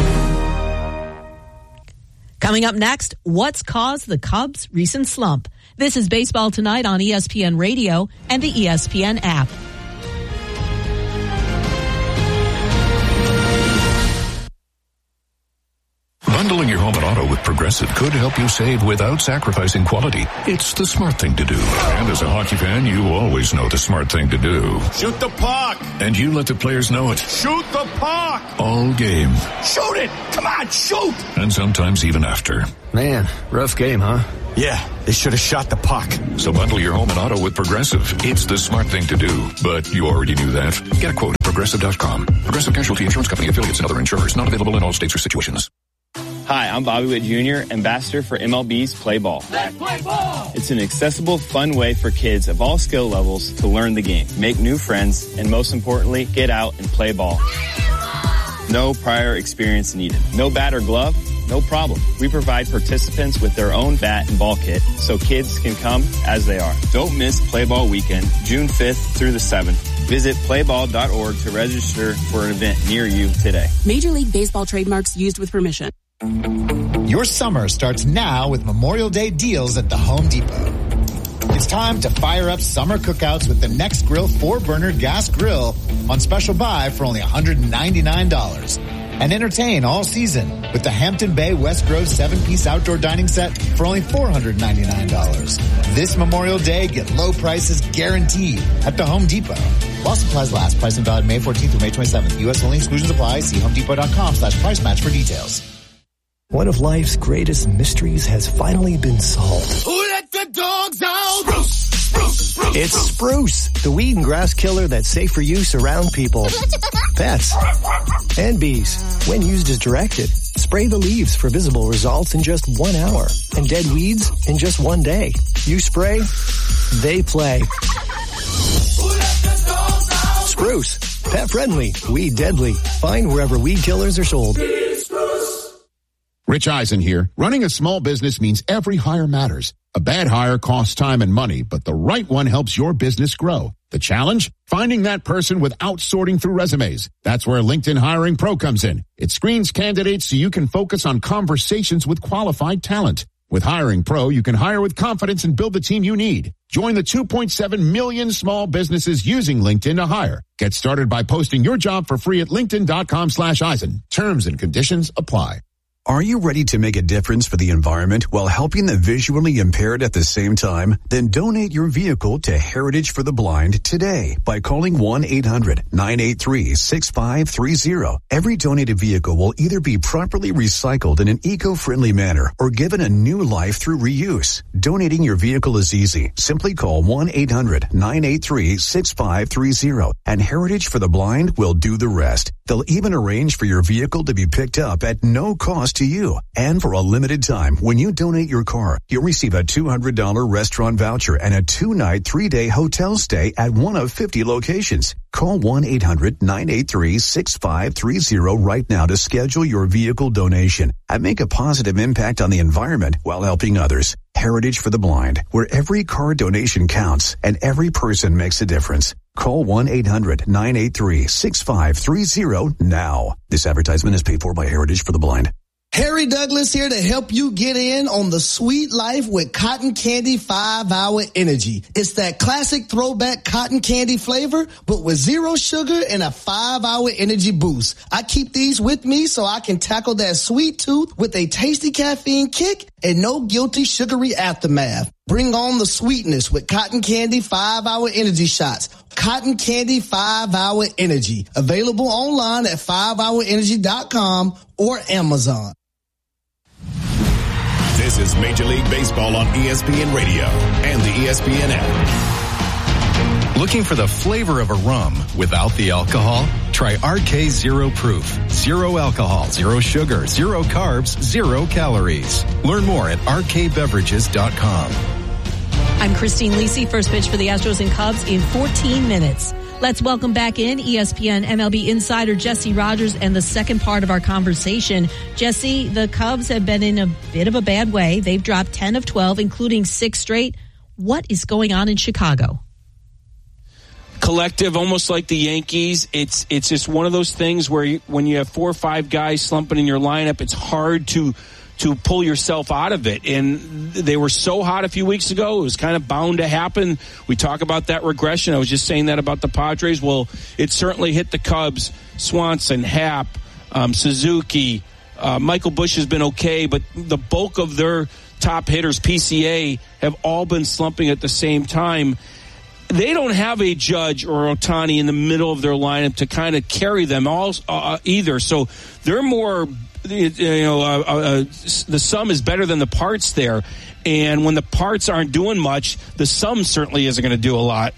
Coming up next, what's caused the Cubs' recent slump? This is Baseball Tonight on E S P N Radio and the E S P N app. Bundling your home and auto with Progressive could help you save without sacrificing quality. It's the smart thing to do. And as a hockey fan, you always know the smart thing to do. Shoot the puck! And you let the players know it. Shoot the puck! All game. Shoot it! Come on, shoot! And sometimes even after. Man, rough game, huh? Yeah, they should have shot the puck. So bundle your home and auto with Progressive. It's the smart thing to do. But you already knew that. Get a quote at Progressive dot com. Progressive Casualty Insurance Company, affiliates, and other insurers. Not available in all states or situations. Hi, I'm Bobby Witt Junior, ambassador for M L B's Play Ball. Let's play ball! It's an accessible, fun way for kids of all skill levels to learn the game, make new friends, and most importantly, get out and play ball. No prior experience needed. No bat or glove? No problem. We provide participants with their own bat and ball kit so kids can come as they are. Don't miss Play Ball Weekend, June fifth through the seventh. Visit play ball dot org to register for an event near you today. Major League Baseball trademarks used with permission. Your summer starts now with Memorial Day deals at the Home Depot. It's time to fire up summer cookouts with the Next Grill four burner gas grill on special buy for only one hundred ninety-nine dollars. And entertain all season with the Hampton Bay West Grove seven-piece outdoor dining set for only four hundred ninety-nine dollars. This Memorial Day, get low prices guaranteed at the Home Depot. While supplies last, price and valid May fourteenth through May twenty-seventh. U S only, exclusions apply. See homedepot dot com slash price match for details. One of life's greatest mysteries has finally been solved. Who let the dogs out? Spruce, spruce, spruce. It's Spruce, the weed and grass killer that's safe for use around people, pets, and bees. When used as directed, spray the leaves for visible results in just one hour and dead weeds in just one day. You spray, they play. Who let the dogs out? Spruce, pet friendly, weed deadly. Find wherever weed killers are sold. Rich Eisen here. Running a small business means every hire matters. A bad hire costs time and money, but the right one helps your business grow. The challenge? Finding that person without sorting through resumes. That's where LinkedIn Hiring Pro comes in. It screens candidates so you can focus on conversations with qualified talent. With Hiring Pro, you can hire with confidence and build the team you need. Join the two point seven million small businesses using LinkedIn to hire. Get started by posting your job for free at linkedin dot com slash Eisen. Terms and conditions apply. Are you ready to make a difference for the environment while helping the visually impaired at the same time? Then donate your vehicle to Heritage for the Blind today by calling one eight hundred nine eight three six five three zero. Every donated vehicle will either be properly recycled in an eco-friendly manner or given a new life through reuse. Donating your vehicle is easy. Simply call one eight hundred nine eight three six five three zero and Heritage for the Blind will do the rest. They'll even arrange for your vehicle to be picked up at no cost to you. And for a limited time, when you donate your car, you'll receive a two hundred dollars restaurant voucher and a two-night, three-day hotel stay at one of fifty locations. Call one eight hundred nine eight three six five three zero right now to schedule your vehicle donation and make a positive impact on the environment while helping others. Heritage for the Blind, where every car donation counts and every person makes a difference. Call one eight hundred nine eight three six five three zero now. This advertisement is paid for by Heritage for the Blind. Harry Douglas here to help you get in on the sweet life with Cotton Candy five hour Energy. It's that classic throwback cotton candy flavor, but with zero sugar and a five hour energy boost. I keep these with me so I can tackle that sweet tooth with a tasty caffeine kick and no guilty sugary aftermath. Bring on the sweetness with Cotton Candy five hour Energy shots. Cotton Candy five hour Energy. Available online at five hour energy dot com or Amazon. This is Major League Baseball on E S P N Radio and the E S P N app. Looking for the flavor of a rum without the alcohol? Try R K Zero Proof. Zero alcohol, zero sugar, zero carbs, zero calories. Learn more at R K beverages dot com. I'm Christine Lisi. First pitch for the Astros and Cubs in fourteen minutes. Let's welcome back in E S P N M L B insider Jesse Rogers and the second part of our conversation. Jesse, the Cubs have been in a bit of a bad way. They've dropped ten of twelve, including six straight. What is going on in Chicago? Collective, almost like the Yankees. It's it's just one of those things where you, when you have four or five guys slumping in your lineup, it's hard to to pull yourself out of it. And they were so hot a few weeks ago, it was kind of bound to happen. We talk about that regression. I was just saying that about the Padres. Well, it certainly hit the Cubs. Swanson, Happ, um, Suzuki, uh, Michael Busch has been okay, but the bulk of their top hitters, P C A, have all been slumping at the same time. They don't have a Judge or Ohtani in the middle of their lineup to kind of carry them all uh, either. So they're more, you know, uh, uh, the sum is better than the parts there. And when the parts aren't doing much, the sum certainly isn't going to do a lot.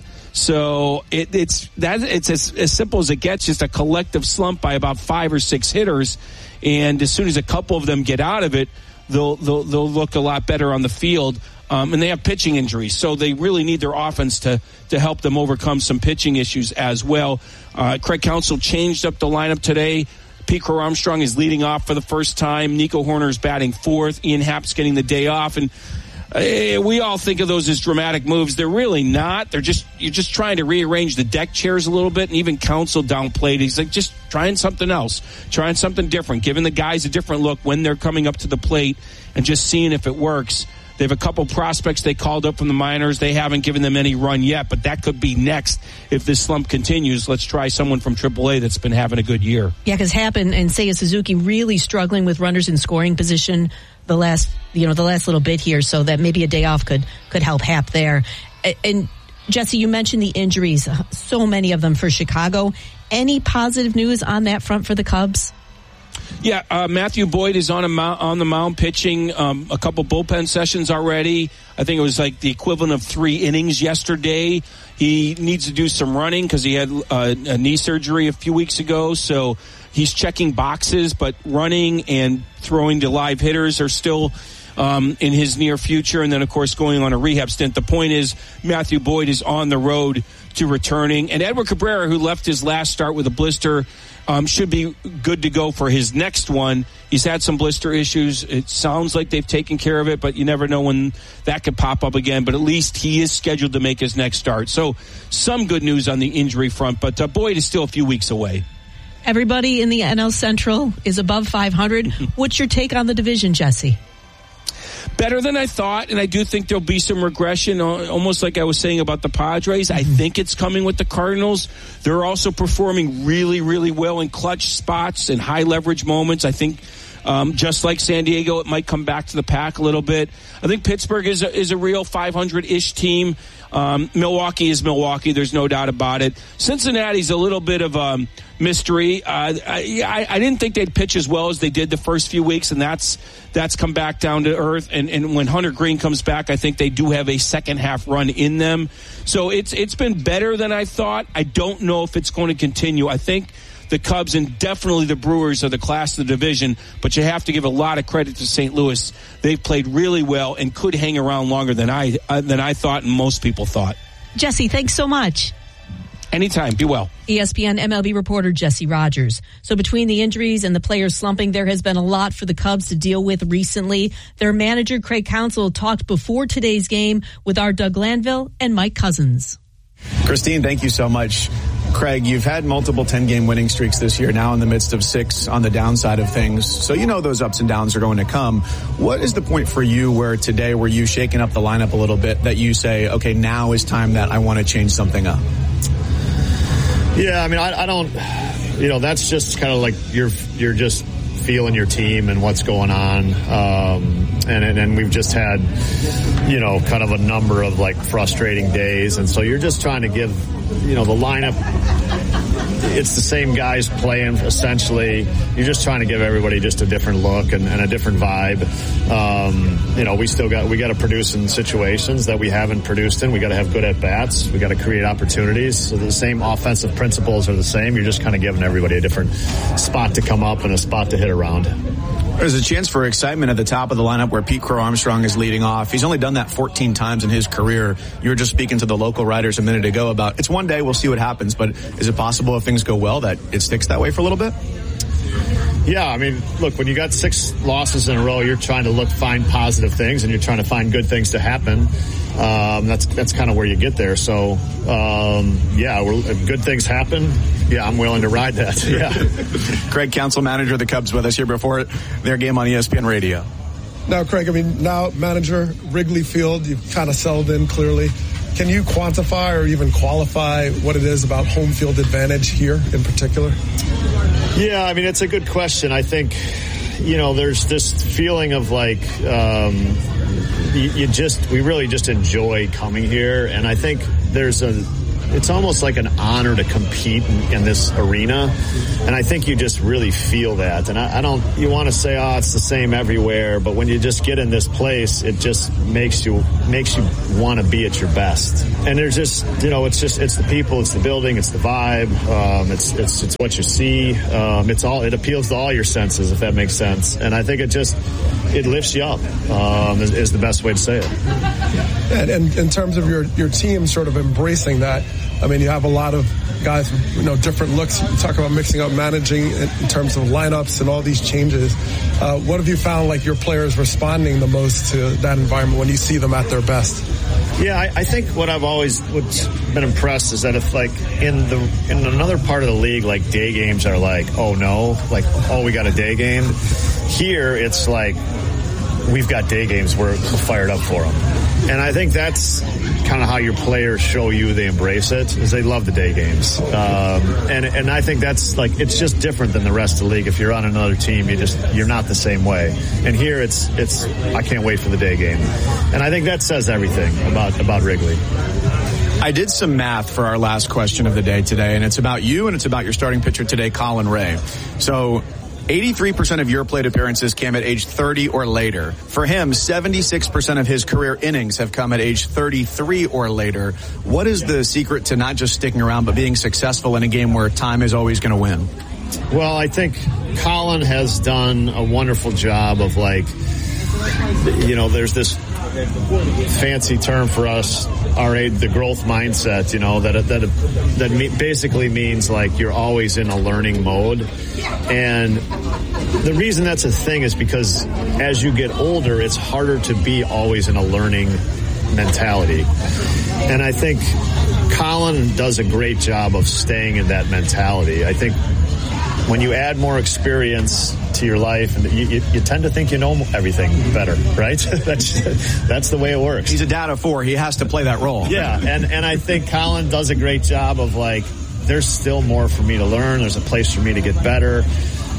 So it, it's that it's as, as simple as it gets, just a collective slump by about five or six hitters. And as soon as a couple of them get out of it, they'll they'll, they'll look a lot better on the field. Um, and they have pitching injuries, so they really need their offense to to help them overcome some pitching issues as well. Uh, Craig Counsell changed up the lineup today. Pete Crow Armstrong is leading off for the first time. Nico Horner is batting fourth. Ian Happ's getting the day off, and uh, we all think of those as dramatic moves. They're really not. They're just you're just trying to rearrange the deck chairs a little bit, and even Counsell downplayed. He's like just trying something else, trying something different, giving the guys a different look when they're coming up to the plate, and just seeing if it works. They have a couple prospects they called up from the minors. They haven't given them any run yet, but that could be next if this slump continues. Let's try someone from triple A that's been having a good year. Yeah, because Happ and, and Seiya Suzuki really struggling with runners in scoring position the last, you know, the last little bit here, so that maybe a day off could could help Happ there. And Jesse, you mentioned the injuries, so many of them for Chicago. Any positive news on that front for the Cubs? Yeah, uh, Matthew Boyd is on a mount, on the mound pitching um, a couple bullpen sessions already. I think it was like the equivalent of three innings yesterday. He needs to do some running because he had uh, a knee surgery a few weeks ago, so he's checking boxes, but running and throwing to live hitters are still um, in his near future, and then, of course, going on a rehab stint. The point is Matthew Boyd is on the road to returning, and Edward Cabrera, who left his last start with a blister, Um, should be good to go for his next one. He's had some blister issues. It sounds like they've taken care of it, but you never know when that could pop up again. But at least he is scheduled to make his next start. So some good news on the injury front, but uh, Boyd is still a few weeks away. Everybody in the N L Central is above five hundred. What's your take on the division, Jesse? Better than I thought, and I do think there'll be some regression, almost like I was saying about the Padres. I think it's coming with the Cardinals. They're also performing really, really well in clutch spots and high leverage moments. I think Um, just like San Diego, it might come back to the pack a little bit. I think Pittsburgh is a, is a real five hundred-ish team. Um, Milwaukee is Milwaukee. There's no doubt about it. Cincinnati's a little bit of a mystery. Uh, I, I didn't think they'd pitch as well as they did the first few weeks, and that's that's come back down to earth. And, and when Hunter Green comes back, I think they do have a second half run in them. So it's it's been better than I thought. I don't know if it's going to continue. I think the Cubs and definitely the Brewers are the class of the division, but you have to give a lot of credit to Saint Louis. They've played really well and could hang around longer than I uh, than I thought and most people thought. Jesse, thanks so much. Anytime. Be well. E S P N M L B reporter Jesse Rogers. So between the injuries and the players slumping, there has been a lot for the Cubs to deal with recently. Their manager, Craig Counsell, talked before today's game with our Doug Glanville and Mike Cousins. Christine, thank you so much. Craig, you've had multiple ten-game winning streaks this year, now in the midst of six on the downside of things. So you know those ups and downs are going to come. What is the point for you where today, where you shaking up the lineup a little bit, that you say, okay, now is time that I want to change something up? Yeah, I mean, I, I don't, you know, that's just kind of like you're you're just feeling your team and what's going on. Um, and, and, and we've just had, you know, kind of a number of like frustrating days. And so you're just trying to give, you know, the lineup, it's the same guys playing essentially. You're just trying to give everybody just a different look and, and a different vibe. Um, you know, we still got, we got to produce in situations that we haven't produced in. We got to have good at bats. We got to create opportunities. So the same offensive principles are the same. You're just kind of giving everybody a different spot to come up and a spot to hit around. There's a chance for excitement at the top of the lineup where Pete Crow Armstrong is leading off. He's only done that fourteen times in his career. You were just speaking to the local writers a minute ago about it's one day, we'll see what happens, but is it possible if things go well that it sticks that way for a little bit? Yeah, I mean, look, when you got six losses in a row, you're trying to look, find positive things, and you're trying to find good things to happen. Um, that's that's kind of where you get there. So, um, yeah, we're, if good things happen, yeah, I'm willing to ride that. Yeah. Craig Counsell, manager of the Cubs, with us here before their game on E S P N Radio. Now, Craig, I mean, now manager, Wrigley Field, you've kind of settled in clearly. Can you quantify or even qualify what it is about home field advantage here in particular? Yeah, I mean, it's a good question. I think, you know, there's this feeling of like, um, you, you just, we really just enjoy coming here. And I think there's a, it's almost like an honor to compete in, in this arena. And I think you just really feel that. And I, I don't, you want to say, oh, it's the same everywhere. But when you just get in this place, it just makes you, makes you want to be at your best. And there's just, you know, it's just, it's the people, it's the building, it's the vibe. Um, it's, it's, it's what you see. Um, it's all, it appeals to all your senses, if that makes sense. And I think it just, it lifts you up, um, is, is the best way to say it. And, and in terms of your, your team sort of embracing that, I mean, you have a lot of guys with, you know, different looks. You talk about mixing up managing in terms of lineups and all these changes. Uh, what have you found like your players responding the most to that environment when you see them at their best? Yeah, I, I think what I've always what's been impressed is that if like in the in another part of the league, like day games are like, oh no, like, oh, we got a day game. Here, it's like we've got day games. We're fired up for them. And I think that's kind of how your players show you they embrace it, is they love the day games. Um, and, and I think that's like, it's just different than the rest of the league. If you're on another team, you just, you're not the same way. And here it's, it's, I can't wait for the day game. And I think that says everything about, about Wrigley. I did some math for our last question of the day today, and it's about you and it's about your starting pitcher today, Colin Rea. So, eighty-three percent of your plate appearances came at age thirty or later. For him, seventy-six percent of his career innings have come at age thirty-three or later. What is the secret to not just sticking around, but being successful in a game where time is always going to win? Well, I think Colin has done a wonderful job of like, you know, there's this fancy term for us, our age, the growth mindset, you know, that that that basically means like you're always in a learning mode. And the reason that's a thing is because as you get older, it's harder to be always in a learning mentality. And I think Colin does a great job of staying in that mentality. I think when you add more experience to your life, and you, you, you tend to think you know everything better, right? that's that's the way it works. He's a dad of four. He has to play that role. Yeah, and, and I think Colin does a great job of like, there's still more for me to learn. There's a place for me to get better.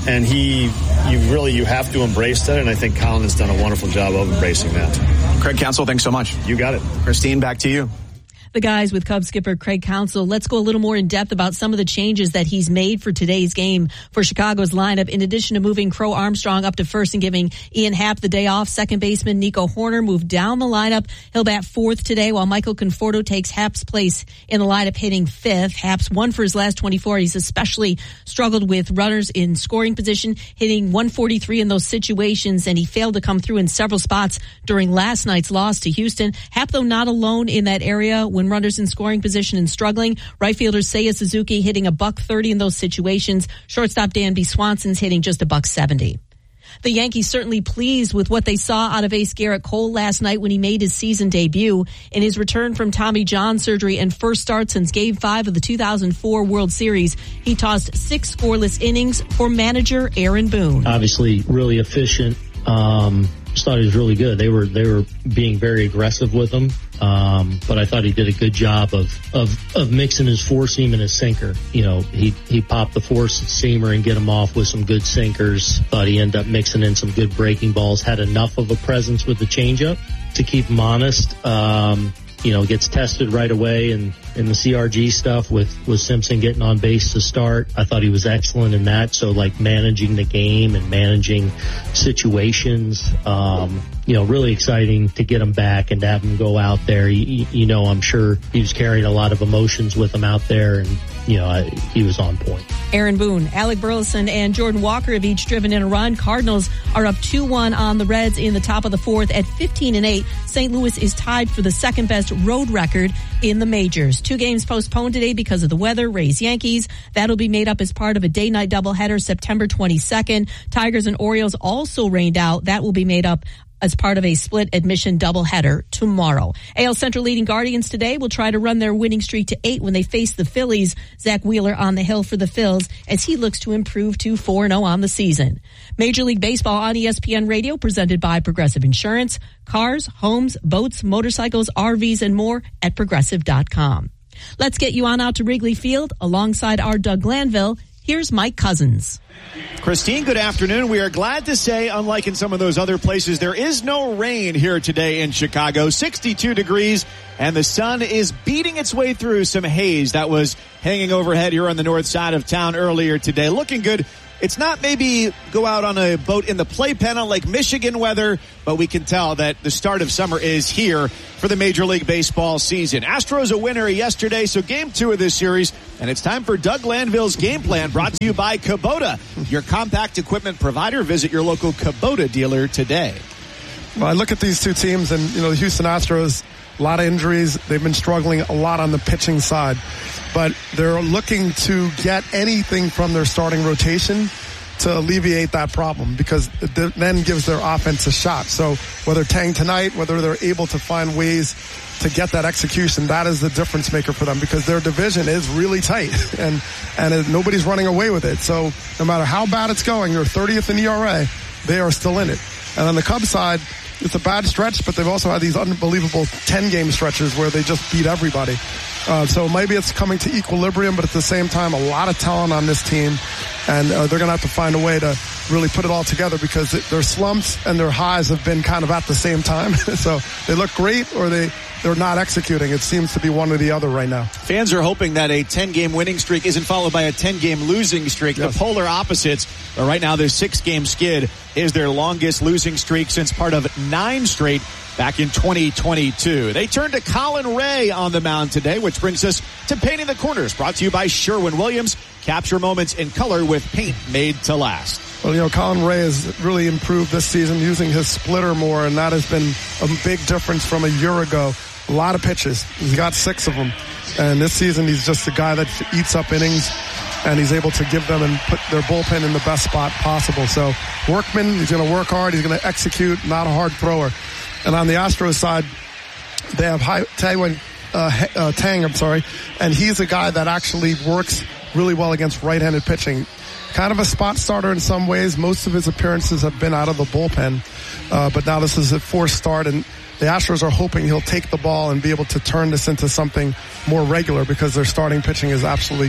and he, you really, you have to embrace that, and I think Colin has done a wonderful job of embracing that. Craig Counsell, thanks so much. You got it. Christine, back to you. The guys with Cubs skipper Craig Counsell. Let's go a little more in depth about some of the changes that he's made for today's game for Chicago's lineup. In addition to moving Crow Armstrong up to first and giving Ian Happ the day off, second baseman Nico Horner moved down the lineup. He'll bat fourth today, while Michael Conforto takes Happ's place in the lineup, hitting fifth. Happ's won for his last twenty-four. He's especially struggled with runners in scoring position, hitting one forty-three in those situations, and he failed to come through in several spots during last night's loss to Houston. Happ, though, not alone in that area when runners in scoring position and struggling. Right fielder Seiya Suzuki hitting a buck thirty in those situations. Shortstop Danby Swanson's hitting just a buck seventy. The Yankees certainly pleased with what they saw out of ace Garrett Cole last night when he made his season debut. In his return from Tommy John surgery and first start since Game five of the two thousand four World Series, he tossed six scoreless innings for manager Aaron Boone. Obviously really efficient. Um, just thought he was really good. They were they were being very aggressive with him, um, but I thought he did a good job of of of mixing his four seam and his sinker. You know, he he popped the four seamer and get him off with some good sinkers. Thought he ended up mixing in some good breaking balls. Had enough of a presence with the changeup to keep him honest. Um, you know, gets tested right away and in the C R G stuff with, with Simpson getting on base to start. I thought he was excellent in that. So like managing the game and managing situations, um, you know, really exciting to get him back and to have him go out there. You, you know, I'm sure he was carrying a lot of emotions with him out there, and, you know, I, he was on point. Aaron Boone, Alec Burleson, and Jordan Walker have each driven in a run. Cardinals are up two one on the Reds in the top of the fourth at fifteen and eight. Saint Louis is tied for the second best road record in the majors. Two games postponed today because of the weather. Rays Yankees. That'll be made up as part of a day-night doubleheader September twenty-second. Tigers and Orioles also rained out. That will be made up as part of a split admission doubleheader tomorrow. A L Central leading Guardians today will try to run their winning streak to eight when they face the Phillies. Zach Wheeler on the hill for the Phils as he looks to improve to four and oh on the season. Major League Baseball on E S P N Radio, presented by Progressive Insurance. Cars, homes, boats, motorcycles, R Vs, and more at progressive dot com. Let's get you on out to Wrigley Field alongside our Doug Glanville. Here's Mike Cousins. Christine, good afternoon. We are glad to say, unlike in some of those other places, there is no rain here today in Chicago. sixty-two degrees, and the sun is beating its way through some haze that was hanging overhead here on the north side of town earlier today. Looking good. It's not maybe go out on a boat in the playpen on Lake Michigan weather, but we can tell that the start of summer is here for the Major League Baseball season. Astros a winner yesterday, so game two of this series, and it's time for Doug Glanville's game plan, brought to you by Kubota, your compact equipment provider. Visit your local Kubota dealer today. Well, I look at these two teams, and, you know, the Houston Astros, a lot of injuries. They've been struggling a lot on the pitching side, but they're looking to get anything from their starting rotation to alleviate that problem, because it then gives their offense a shot. So whether Tang tonight, whether they're able to find ways to get that execution, that is the difference maker for them, because their division is really tight and, and it, nobody's running away with it. So no matter how bad it's going, you're thirtieth in E R A, they are still in it. And on the Cubs side, it's a bad stretch, but they've also had these unbelievable ten-game stretches where they just beat everybody. Uh, so maybe it's coming to equilibrium, but at the same time, a lot of talent on this team, and uh, they're going to have to find a way to really put it all together, because it, their slumps and their highs have been kind of at the same time. So they look great, or they, they're not executing. It seems to be one or the other right now. Fans are hoping that a ten-game winning streak isn't followed by a ten-game losing streak. Yes. The polar opposites. But right now, their six-game skid is their longest losing streak since part of nine straight back in twenty twenty-two. They turned to Colin Ray on the mound today, which brings us to Painting the Corners, brought to you by Sherwin-Williams. Capture moments in color with paint made to last. Well, you know, Colin Ray has really improved this season using his splitter more, and that has been a big difference from a year ago. A lot of pitches. He's got six of them. And this season, he's just a guy that eats up innings, and he's able to give them and put their bullpen in the best spot possible. So, workman, he's going to work hard. He's going to execute, not a hard thrower. And on the Astros side, they have Taiwan uh, uh, Tang, I'm sorry, and he's a guy that actually works really well against right-handed pitching. Kind of a spot starter in some ways. Most of his appearances have been out of the bullpen, uh, but now this is a forced start, and the Astros are hoping he'll take the ball and be able to turn this into something more regular, because their starting pitching is absolutely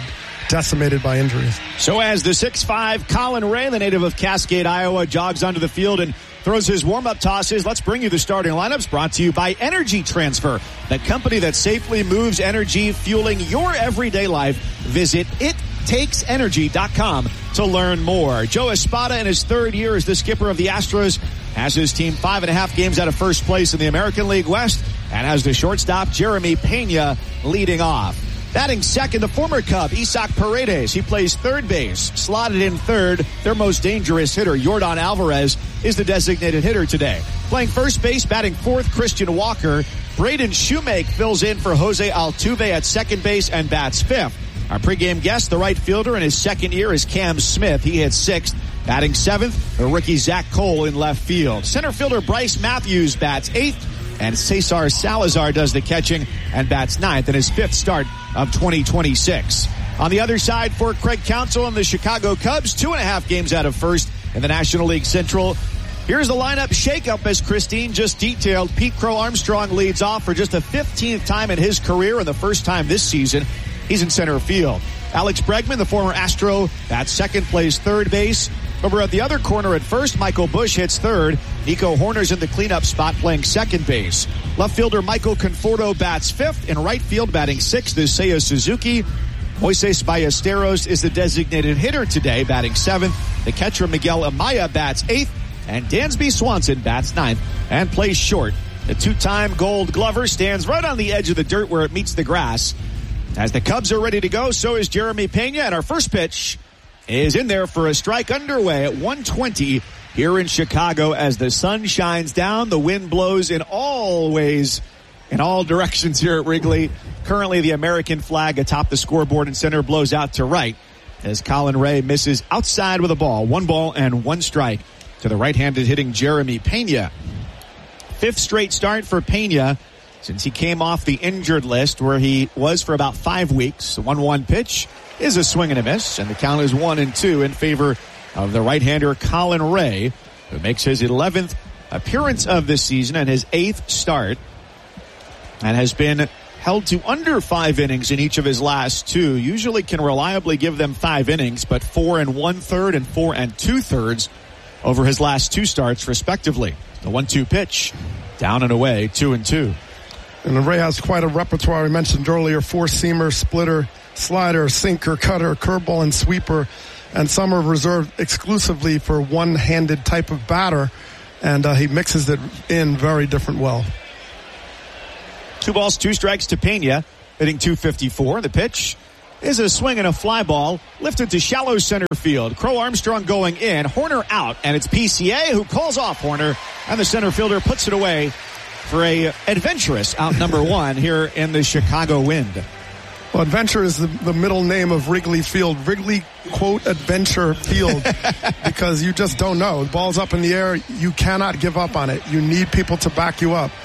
decimated by injuries. So as the six five Colin Ray, the native of Cascade, Iowa, jogs onto the field and throws his warm-up tosses, let's bring you the starting lineups brought to you by Energy Transfer, the company that safely moves energy, fueling your everyday life. Visit it takes energy dot com to learn more. Joe Espada, in his third year as the skipper of the Astros, has his team five and a half games out of first place in the American League West and has the shortstop Jeremy Pena leading off. Batting second, the former Cub, Isaac Paredes. He plays third base, slotted in third. Their most dangerous hitter, Yordan Alvarez, is the designated hitter today. Playing first base, batting fourth, Christian Walker. Braden Shoemake fills in for Jose Altuve at second base and bats fifth. Our pregame guest, the right fielder in his second year, is Cam Smith. He hits sixth. Batting seventh, the rookie Zach Cole in left field. Center fielder Bryce Matthews bats eighth, and Cesar Salazar does the catching and bats ninth in his fifth start of twenty twenty-six. On the other side for Craig Counsell and the Chicago Cubs, two and a half games out of first in the National League Central. Here's the lineup shakeup as Christine just detailed. Pete Crow Armstrong leads off for just the fifteenth time in his career and the first time this season. He's in center field. Alex Bregman, the former Astro, at second, plays third base. Over at the other corner at first, Michael Busch hits third. Nico Horner's in the cleanup spot playing second base. Left fielder Michael Conforto bats fifth. In right field batting sixth is Seiya Suzuki. Moises Ballesteros is the designated hitter today, batting seventh. The catcher Miguel Amaya bats eighth. And Dansby Swanson bats ninth and plays short. The two-time Gold Glover stands right on the edge of the dirt where it meets the grass. As the Cubs are ready to go, so is Jeremy Pena, and our first pitch is in there for a strike underway at one twenty here in Chicago as the sun shines down. The wind blows in all ways, in all directions here at Wrigley. Currently, the American flag atop the scoreboard in center blows out to right as Colin Ray misses outside with a ball. One ball and one strike to the right-handed hitting Jeremy Pena. Fifth straight start for Pena since he came off the injured list where he was for about five weeks. The one one pitch is a swing and a miss, and the count is one and two in favor of the right-hander Colin Ray, who makes his eleventh appearance of this season and his eighth start, and has been held to under five innings in each of his last two. Usually can reliably give them five innings, but four and one-third and four and two-thirds over his last two starts, respectively. The one two pitch, down and away, two and two. And Ray has quite a repertoire. We mentioned earlier, four-seamer, splitter, slider, sinker, cutter, curveball, and sweeper. And some are reserved exclusively for one-handed type of batter. And uh, he mixes it in very different well. Two balls, two strikes to Pena, hitting two fifty-four. The pitch is a swing and a fly ball lifted to shallow center field. Crow Armstrong going in, Horner out, and it's P C A who calls off Horner, and the center fielder puts it away for a adventurous out number one here in the Chicago wind. Well, Adventure is the, the middle name of Wrigley Field. Wrigley, quote, Adventure Field, because you just don't know. The ball's up in the air. You cannot give up on it. You need people to back you up.